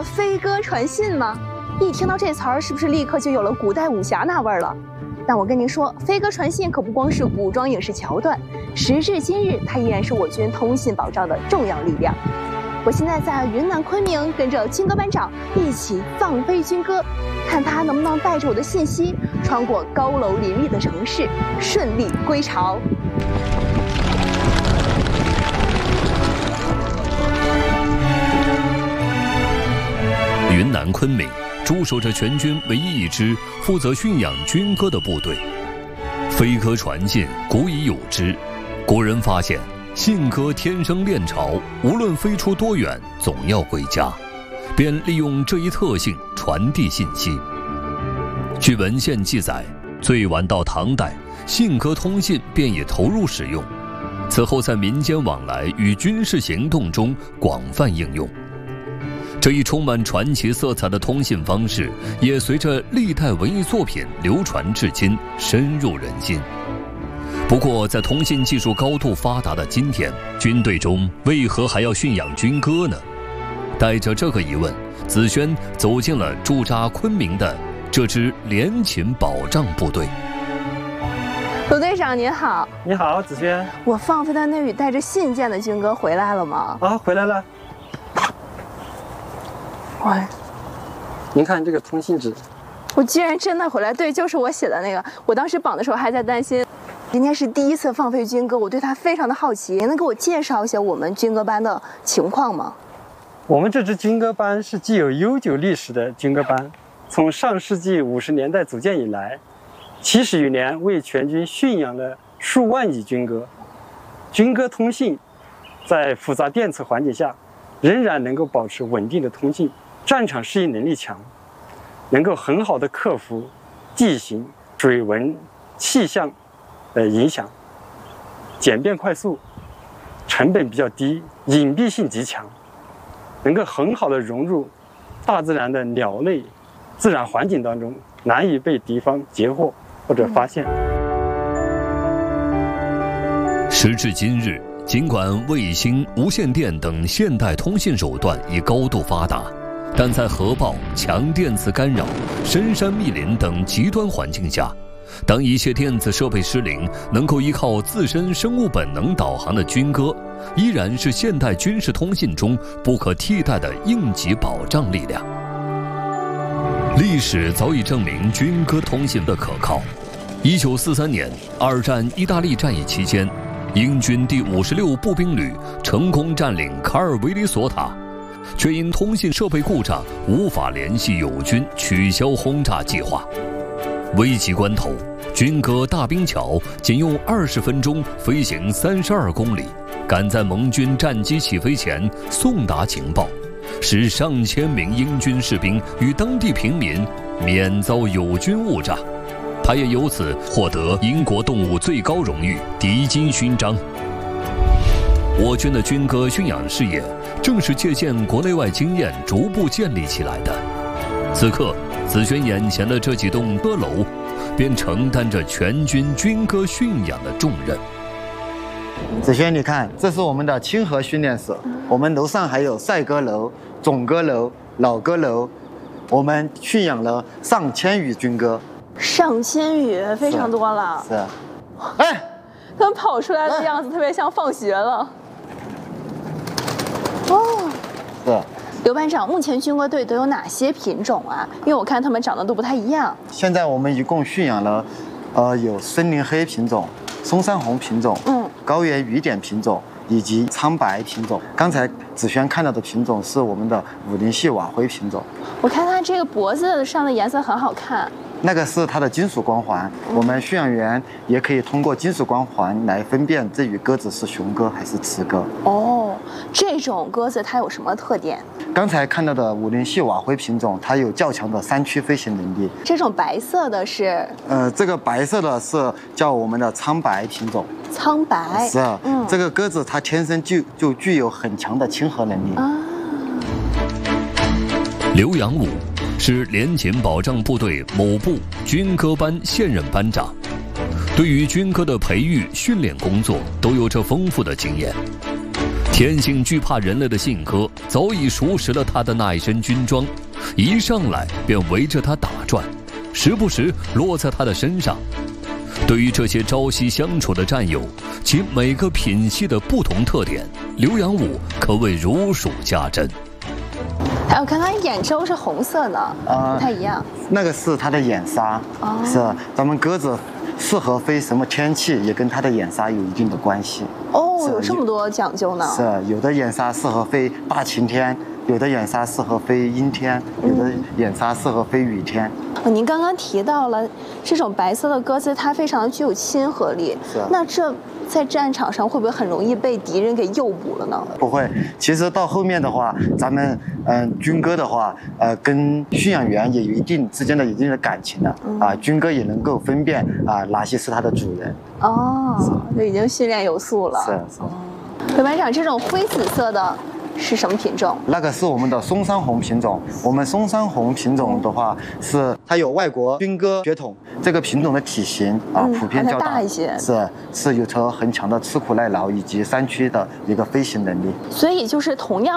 飞鸽传信吗？一听到这词儿，是不是立刻就有了古代武侠那味儿了？但我跟您说，飞鸽传信可不光是古装影视桥段，时至今日，它依然是我军通信保障的重要力量。我现在在云南昆明，跟着军歌班长一起放飞军歌，看他能不能带着我的信息，穿过高楼林立的城市，顺利归巢。 云南昆明驻守着全军唯一一支负责驯养军歌的部队。飞鸽传信，古已有之。国人发现，信鸽天生恋巢，无论飞出多远，总要归家，便利用这一特性传递信息。据文献记载，最晚到唐代，信鸽通信便已投入使用，此后在民间往来与军事行动中广泛应用。这一充满传奇色彩的通信方式，也随着历代文艺作品流传至今，深入人心。不过，在通信技术高度发达的今天，军队中为何还要驯养军歌呢？带着这个疑问，子轩走进了驻扎昆明的这支联勤保障部队。 鲁队长您好。 你好，子轩。 我放飞的那羽带着信件的军歌回来了吗？ 啊，回来了。 喂， 您看这个通信纸， 我居然真的回来，对，就是我写的那个。我当时绑的时候还在担心，今天是第一次放飞军歌，我对它非常的好奇。您能给我介绍一下我们军歌班的情况吗？ 我们这支军歌班是具有悠久历史的军歌班，从上世纪50年代组建以来，70余年为全军驯养了数万级军歌。军歌通信在复杂电磁环境下，仍然能够保持稳定的通信。战场适应能力强，能够很好的克服地形、水文、气象的影响，简便快速，成本比较低，隐蔽性极强，能够很好的融入大自然的鸟类自然环境当中，难以被敌方截获或者发现。 时至今日，尽管卫星、无线电等现代通信手段已高度发达，但在核爆、强电磁干扰、深山密林等极端环境下，当一切电子设备失灵，能够依靠自身生物本能导航的军歌，依然是现代军事通信中不可替代的应急保障力量。历史早已证明军歌通信的可靠。1943年，二战意大利战役期间，英军第56步兵旅成功占领卡尔维里索塔，却因通信设备故障无法联系友军，取消轰炸计划。危急关头，军歌大兵桥仅用20分钟飞行32公里，赶在盟军战机起飞前送达情报，使上千名英军士兵与当地平民免遭友军误炸。他也由此获得英国动物最高荣誉敌金勋章。我军的军歌驯养事业正是借鉴国内外经验逐步建立起来的。此刻，子轩眼前的这几栋歌楼，便承担着全军军歌驯养的重任。 子轩，你看，这是我们的清河训练室，我们楼上还有赛歌楼、总歌楼、老歌楼，我们驯养了上千羽军歌。 上千羽，非常多了。 是。哎， 他们跑出来的样子特别像放学了。哦。 是。 刘班长，目前军歌队都有哪些品种啊？因为我看他们长得都不太一样。 现在我们一共驯养了，有森林黑品种、松山红品种、高原雨点品种以及苍白品种。刚才子轩看到的品种是我们的武林系瓦灰品种。 我看它这个脖子上的颜色很好看。 那个是它的金属光环，我们驯养员也可以通过金属光环来分辨这羽鸽子是雄鸽还是雌鸽。 哦，这种鸽子它有什么特点？ 刚才看到的武林系瓦灰品种，它有较强的山区飞行能力。 这种白色的是？ 这个白色的是叫我们的苍白品种。 苍白是啊，这个鸽子它天生就具有很强的亲和能力。啊。 刘阳武是联勤保障部队某部军歌班现任班长，对于军歌的培育训练工作都有着丰富的经验。 天性惧怕人类的信鸽早已熟识了他的那一身军装，一上来便围着他打转，时不时落在他的身上。对于这些朝夕相处的战友，其每个品系的不同特点，刘阳武可谓如数家珍。 还有看看眼周是红色的，不太一样。 那个是它的眼纱，是咱们鸽子适合飞什么天气，也跟它的眼纱有一定的关系。 哦，有这么多讲究呢。 是有的眼纱适合飞大晴天，有的眼纱适合飞阴天，有的眼纱适合飞雨天。 您刚刚提到了这种白色的鸽子，它非常具有亲和力。那这在战场上会不会很容易被敌人给诱捕了呢？ 不会，其实到后面的话，咱们军歌的话，跟驯养员也有之间的一定的感情的军歌也能够分辨哪些是它的主人。 哦，就已经训练有素了。是。刘班长，这种灰紫色的是什么品种？ 那个是我们的松山红品种。我们松山红品种的话，是它有外国军歌血统，这个品种的体型普遍较大一些， 是有着很强的吃苦耐劳以及山区的一个飞行能力。 所以就是同样